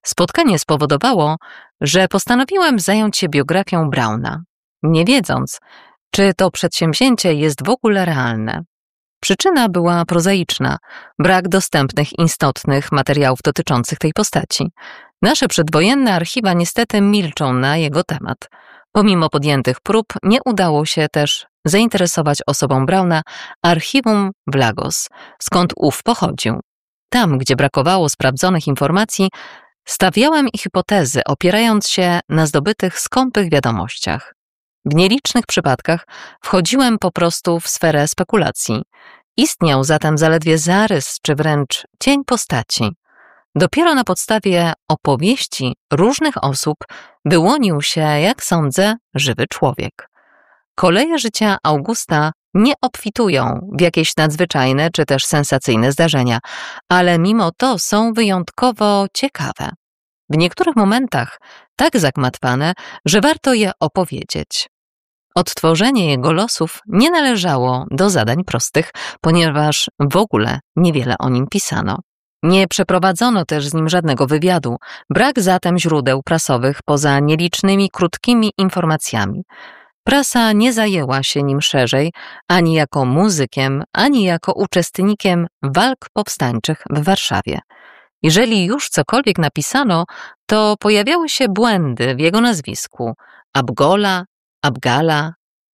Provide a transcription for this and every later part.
Spotkanie spowodowało, że postanowiłem zająć się biografią Browna, nie wiedząc, czy to przedsięwzięcie jest w ogóle realne. Przyczyna była prozaiczna, brak dostępnych istotnych materiałów dotyczących tej postaci. Nasze przedwojenne archiwa niestety milczą na jego temat. Pomimo podjętych prób nie udało się też zainteresować osobą Browna archiwum w Lagos, skąd ów pochodził. Tam, gdzie brakowało sprawdzonych informacji, stawiałem hipotezy, opierając się na zdobytych skąpych wiadomościach. W nielicznych przypadkach wchodziłem po prostu w sferę spekulacji. Istniał zatem zaledwie zarys czy wręcz cień postaci. Dopiero na podstawie opowieści różnych osób wyłonił się, jak sądzę, żywy człowiek. Koleje życia Augusta nie obfitują w jakieś nadzwyczajne czy też sensacyjne zdarzenia, ale mimo to są wyjątkowo ciekawe. W niektórych momentach tak zagmatwane, że warto je opowiedzieć. Odtworzenie jego losów nie należało do zadań prostych, ponieważ w ogóle niewiele o nim pisano. Nie przeprowadzono też z nim żadnego wywiadu, brak zatem źródeł prasowych poza nielicznymi krótkimi informacjami. Prasa nie zajęła się nim szerzej, ani jako muzykiem, ani jako uczestnikiem walk powstańczych w Warszawie. Jeżeli już cokolwiek napisano, to pojawiały się błędy w jego nazwisku: Abgola, Abgala,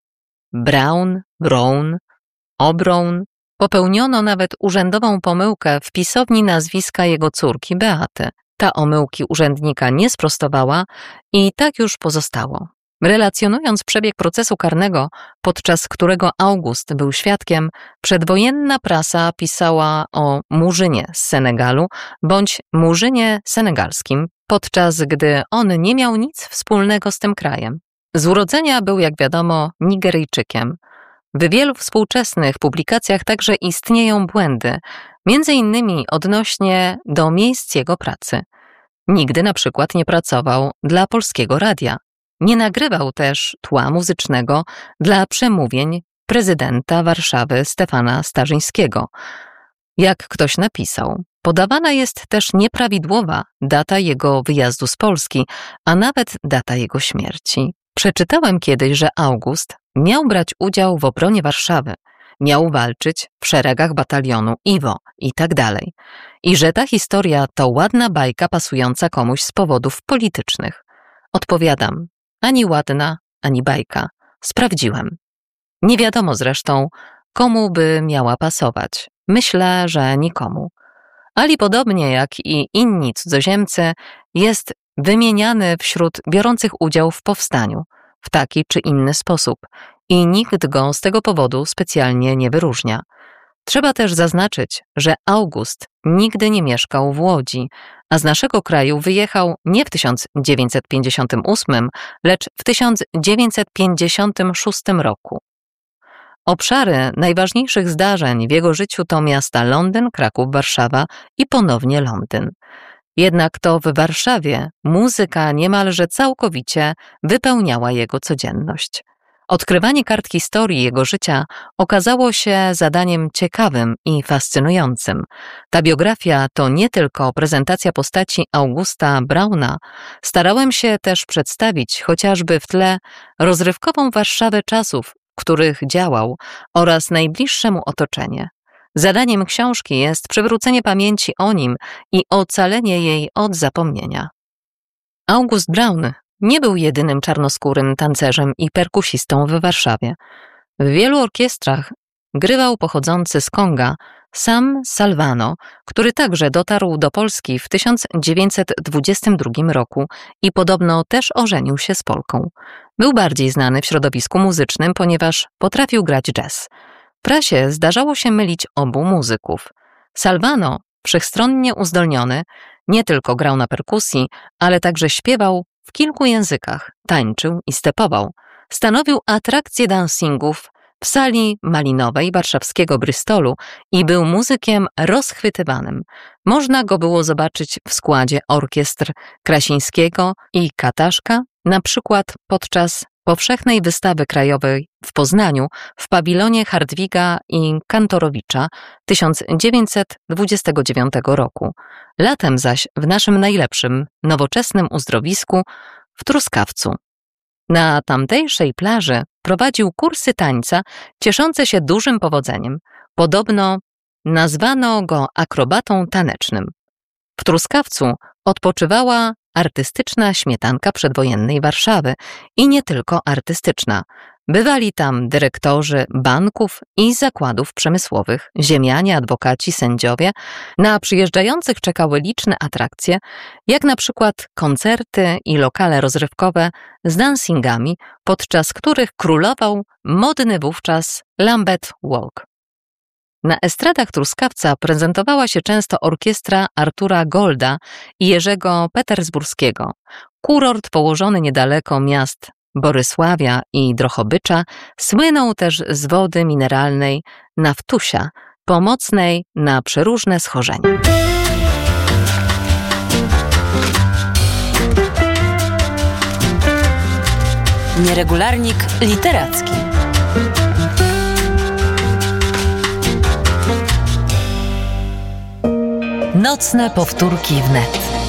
Brown, Obrown. Popełniono nawet urzędową pomyłkę w pisowni nazwiska jego córki Beaty. Ta omyłki urzędnika nie sprostowała i tak już pozostało. Relacjonując przebieg procesu karnego, podczas którego August był świadkiem, przedwojenna prasa pisała o Murzynie z Senegalu bądź Murzynie senegalskim, podczas gdy on nie miał nic wspólnego z tym krajem. Z urodzenia był, jak wiadomo, Nigeryjczykiem. W wielu współczesnych publikacjach także istnieją błędy, między innymi odnośnie do miejsc jego pracy. Nigdy na przykład nie pracował dla Polskiego Radia. Nie nagrywał też tła muzycznego dla przemówień prezydenta Warszawy Stefana Starzyńskiego. Jak ktoś napisał, podawana jest też nieprawidłowa data jego wyjazdu z Polski, a nawet data jego śmierci. Przeczytałem kiedyś, że August miał brać udział w obronie Warszawy, miał walczyć w szeregach batalionu Iwo i tak dalej. I że ta historia to ładna bajka pasująca komuś z powodów politycznych. Odpowiadam, ani ładna, ani bajka. Sprawdziłem. Nie wiadomo zresztą, komu by miała pasować. Myślę, że nikomu. Ali podobnie jak i inni cudzoziemcy jest wymieniany wśród biorących udział w powstaniu w taki czy inny sposób i nikt go z tego powodu specjalnie nie wyróżnia. Trzeba też zaznaczyć, że August nigdy nie mieszkał w Łodzi, a z naszego kraju wyjechał nie w 1958, lecz w 1956 roku. Obszary najważniejszych zdarzeń w jego życiu to miasta Londyn, Kraków, Warszawa i ponownie Londyn. Jednak to w Warszawie muzyka niemalże całkowicie wypełniała jego codzienność. Odkrywanie kart historii jego życia okazało się zadaniem ciekawym i fascynującym. Ta biografia to nie tylko prezentacja postaci Augusta Browna. Starałem się też przedstawić chociażby w tle rozrywkową Warszawę czasów, w których działał, oraz najbliższe mu otoczenie. Zadaniem książki jest przywrócenie pamięci o nim i ocalenie jej od zapomnienia. August Brown nie był jedynym czarnoskórym tancerzem i perkusistą w Warszawie. W wielu orkiestrach grywał pochodzący z Konga Sam Salvano, który także dotarł do Polski w 1922 roku i podobno też ożenił się z Polką. Był bardziej znany w środowisku muzycznym, ponieważ potrafił grać jazz. W prasie zdarzało się mylić obu muzyków. Salvano, wszechstronnie uzdolniony, nie tylko grał na perkusji, ale także śpiewał w kilku językach, tańczył i stepował. Stanowił atrakcję dancingów w sali malinowej warszawskiego Bristolu i był muzykiem rozchwytywanym. Można go było zobaczyć w składzie orkiestr Krasińskiego i Kataszka, na przykład podczas powszechnej wystawy krajowej w Poznaniu w pawilonie Hardwiga i Kantorowicza 1929 roku, latem zaś w naszym najlepszym, nowoczesnym uzdrowisku w Truskawcu. Na tamtejszej plaży prowadził kursy tańca cieszące się dużym powodzeniem. Podobno nazwano go akrobatą tanecznym. W Truskawcu odpoczywała artystyczna śmietanka przedwojennej Warszawy i nie tylko artystyczna. Bywali tam dyrektorzy banków i zakładów przemysłowych, ziemianie, adwokaci, sędziowie. Na przyjeżdżających czekały liczne atrakcje, jak na przykład koncerty i lokale rozrywkowe z dancingami, podczas których królował modny wówczas Lambeth Walk. Na estradach Truskawca prezentowała się często orkiestra Artura Golda i Jerzego Petersburskiego. Kurort położony niedaleko miast Borysławia i Drohobycza słynął też z wody mineralnej Naftusia, pomocnej na przeróżne schorzenia. Nieregularnik literacki. Nocne powtórki wnet.